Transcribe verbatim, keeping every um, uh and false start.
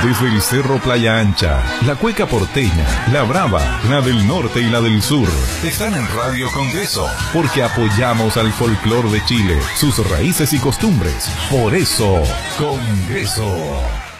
Desde el Cerro Playa Ancha, la Cueca Porteña, la Brava, la del Norte y la del Sur están en Radio Congreso, porque apoyamos al folclor de Chile, sus raíces y costumbres. Por eso, Congreso.